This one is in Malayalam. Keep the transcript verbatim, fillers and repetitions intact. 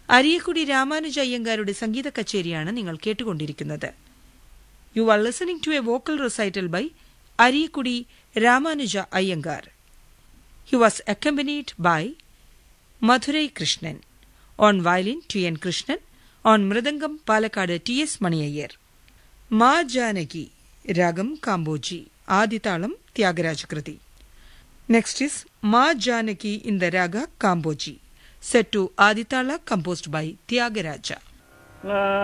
അരീക്കുടി രാമാനുജ അയ്യങ്കാരുടെ സംഗീത കച്ചേരിയാണ് നിങ്ങൾ കേട്ടുകൊണ്ടിരിക്കുന്നത്. You are listening to A vocal recital by Ariyakudi Ramanuja Iyengar. He was accompanied by Madurai Krishnan. On violin T N Krishnan. On mridangam Palakkad T S Mani Iyer. മാ ജാനകി രാഗം Kambhoji. ആദിതാളം ത്യാഗരാജകൃതി. Next is Ma Janaki in the Raga Kamboji, set to Aditala composed by Tyagaraja.